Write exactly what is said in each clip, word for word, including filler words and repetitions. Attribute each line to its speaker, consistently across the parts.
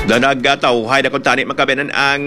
Speaker 1: na nagtauhay na kung tani makabenan ang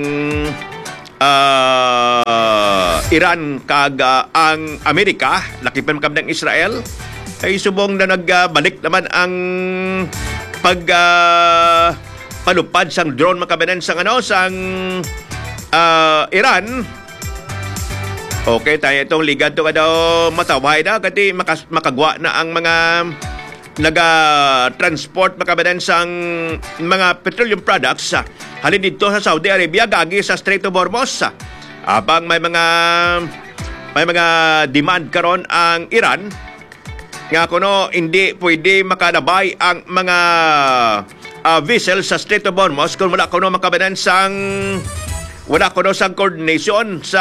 Speaker 1: uh, Iran kag uh, ang Amerika, lakipan makabenan ng Israel, ay subong na nagbalik naman ang pag uh, palupad sang drone makabenan sang ano sang uh, Iran. Okay, tayo itong ligad to kada mataway na kasi makas, makagwa na ang mga naga-transport makabenan sang mga petroleum products uh, halin dito sa Saudi Arabia gagi sa Strait of Hormuz. Uh, abang may mga may mga demand karon ang Iran nga kuno hindi pwede makalabay ang mga uh, vessel sa Strait of Hormuz kung wala kuno makabenan sang wala kuno sang coordination sa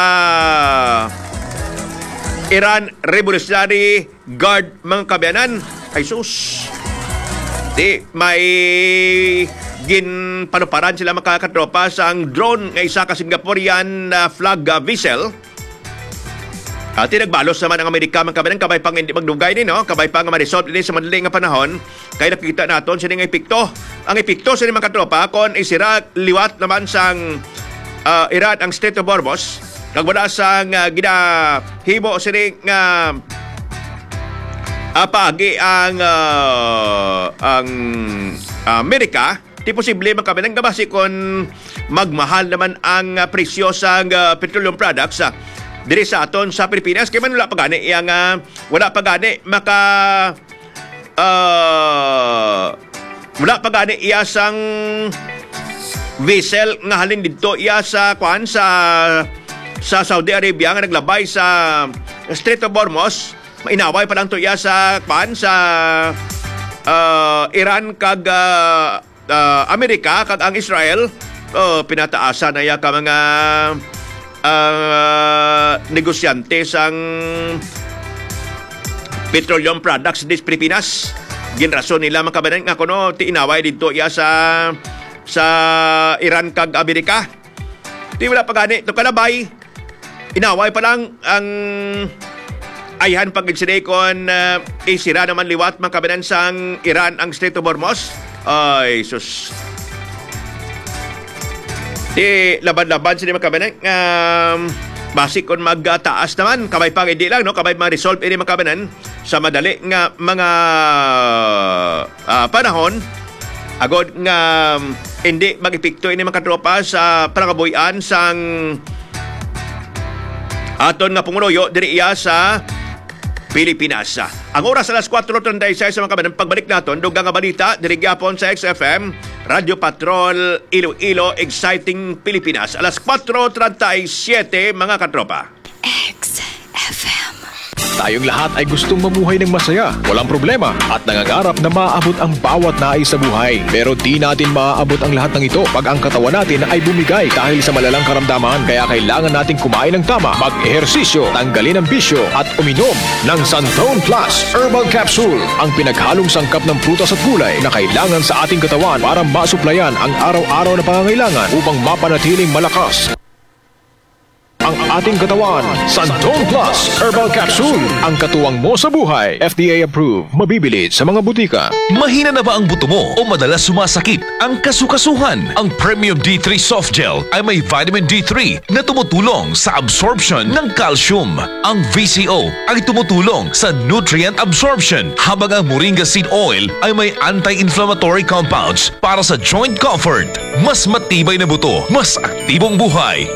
Speaker 1: Iran Revolutionary Guard mga kabayanan. Ay sus, di may ginpanuparan sila makakatropa sa ang drone ng isa ka Singaporean uh, flag uh, vessel. At nagbalos naman ang Amerika mga kabayanan, kabay pang hindi magdugay ni, no? Kabay pang ma-resolve din sa madaling nga panahon. Kaya nakikita natin sila nga epekto. Ang epekto sa mga katropa kung isira liwat naman sang uh, Iran ang Strait of Hormuz. Kag wala sang uh, ginahimo sila nga uh, paagi ang uh, ang uh, Amerika, di posible makabenang gabasi kung magmahal naman ang uh, presyo sa uh, petroleum products uh, diri sa aton sa Pilipinas. Kaya man wala pagani yang uh, wala pagani maka uh, wala pagani iya sang vessel nga halin dito iya sa kuan sa sa Saudi Arabia nga naglabay sa Strait of Hormuz. Mainaway pa lang to iya sa kuan sa uh, Iran kag uh, uh, Amerika kag ang Israel. Oh, pinataasan na iya ka mga uh, negosyante sang petroleum products dis Pilipinas. Ginrason nila mga kabanan nga kuno ti inaway dito iya sa sa Iran kag Amerika. Di wala pa gani to kalabay. Inaway pa lang ang ayhan pag-insiday kon uh, isira naman liwat mga kabanan sang Iran ang Strait of Hormuz. Ay sus, di laban-laban sila mga kabanan um, basic kon magtaas naman kabay pang hindi lang, no? Kabay ma-resolve ini mga kabanan sa madali nga mga uh, panahon agod nga um, hindi mag-epekto ini mga katropa sa panangabuhian sang aton nga punguloyo diri iya sa Pilipinas. Ang oras alas kwatro treinta y seis sa mga kabanan, pagbalik naton dugang nga balita diri gyapon sa X F M Radio Patrol Iloilo, Exciting Pilipinas. Alas kwatro treinta y siete mga katropa.
Speaker 2: X F M.
Speaker 3: Tayong lahat ay gustong mamuhay ng masaya, walang problema, at nangangarap na maaabot ang bawat nais sa buhay. Pero di natin maaabot ang lahat ng ito pag ang katawan natin ay bumigay dahil sa malalang karamdaman. Kaya kailangan nating kumain ng tama, mag-ehersisyo, tanggalin ang bisyo, at uminom ng Santon Plus Herbal Capsule, ang pinaghalong sangkap ng prutas at gulay na kailangan sa ating katawan para masuplayan ang araw-araw na pangangailangan upang mapanatiling malakas ang ating katawan. Santon Plus Herbal Capsule, ang katuwang mo sa buhay. F D A approved. Mabibili sa mga butika.
Speaker 4: Mahina na ba ang buto mo o madalas sumasakit ang kasukasuhan? Ang Premium D three Soft Gel ay may vitamin D three na tumutulong sa absorption ng calcium. Ang V C O ay tumutulong sa nutrient absorption, habang ang Moringa Seed Oil ay may anti-inflammatory compounds para sa joint comfort. Mas matibay na buto, mas aktibong buhay.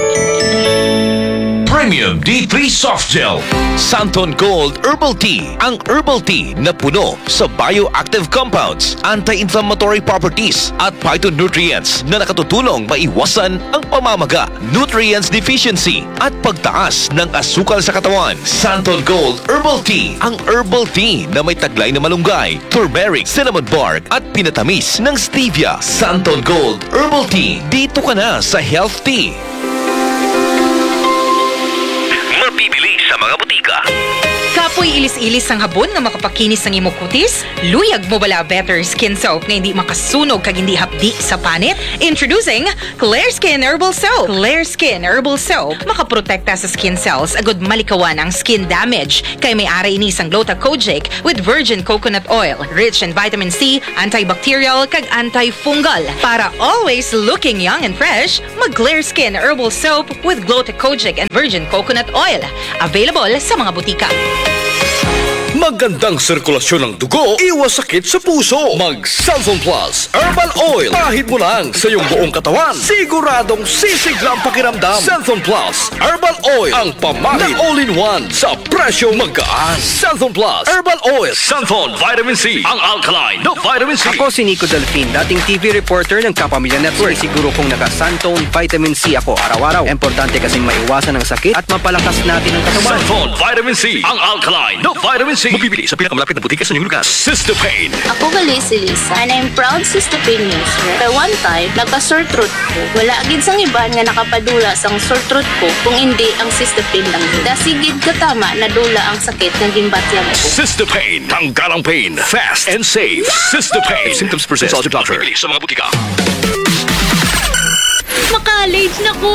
Speaker 4: Premium D three Soft Gel. Santon Gold Herbal Tea. Ang herbal tea na puno sa bioactive compounds, anti-inflammatory properties at phytonutrients na nakatutulong maiwasan ang pamamaga, nutrients deficiency at pagtaas ng asukal sa katawan. Santon Gold Herbal Tea. Ang herbal tea na may taglay na malunggay, turmeric, cinnamon bark at pinatamis ng stevia. Santon Gold Herbal Tea. Dito ka na sa Health Tea. Mabibili sa mga butika.
Speaker 5: Kapoy ilis-ilis ang habon nga makapakinis ng imong kutis? Luyag mo bala better skin soap nga hindi makasunog kag hindi hapdi sa panit? Introducing Clear Skin Herbal Soap. Clear Skin Herbal Soap makaprotekta sa skin cells agud malikawan ang skin damage kay may ara ini sang Gluta-Kojic with virgin coconut oil, rich in vitamin C, antibacterial kag antifungal. Para always looking young and fresh, mag Clear Skin Herbal Soap with Gluta-Kojic and virgin coconut oil. Available sa mga butika.
Speaker 6: Magandang sirkulasyon ng dugo, iwas sakit sa puso. Mag Santon Plus Herbal Oil. Kahit mo lang sa iyong buong katawan, siguradong sisiglang pakiramdam. Santon Plus Herbal Oil, ang pamahid na all-in-one sa presyo magkaan. Santon Plus Herbal Oil. Santon Vitamin C, ang alkaline na vitamin C.
Speaker 7: Ako si Nico Delfin, dating T V reporter ng Kapamilya Network. Siguro kong naka-Santon Vitamin C ako araw-araw. Importante kasing maiwasan ang sakit at mapalakas natin ang katawan.
Speaker 6: Santon Vitamin C, ang alkaline na vitamin C. Mabibili sa pinakamalapit na butika sa inyong lugar. Sister Pain.
Speaker 8: Ako gali si Lisa, and I'm proud Sister Pain user. Pero one time, nagka-sore throat ko. Wala agad sang iban nga nakapadula sang sore throat ko kung hindi ang Sister Pain lang. Dasigid katama na dula ang sakit ng gimbatyang ko.
Speaker 6: Sister Pain. Tanggal ang pain. Fast and safe. Sister Pain. If symptoms persist, consult your doctor. Mabibili sa mga butika.
Speaker 5: Maka-college na ko!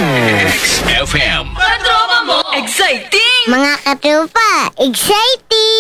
Speaker 6: X F M.
Speaker 5: Exciting!
Speaker 2: Mga katropa, exciting!